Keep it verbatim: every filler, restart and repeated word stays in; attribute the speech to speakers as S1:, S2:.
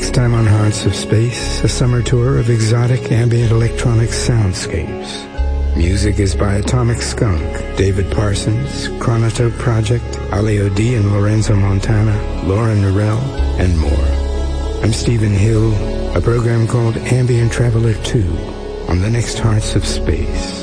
S1: Next time on Hearts of Space, a summer tour of exotic ambient electronic soundscapes. Music is by Atomic Skunk, David Parsons, Chronotope Project, Alio D and Lorenzo Montana, Lauren Norell, and more. I'm Stephen Hill, a program called Ambient Traveler two on the next Hearts of Space.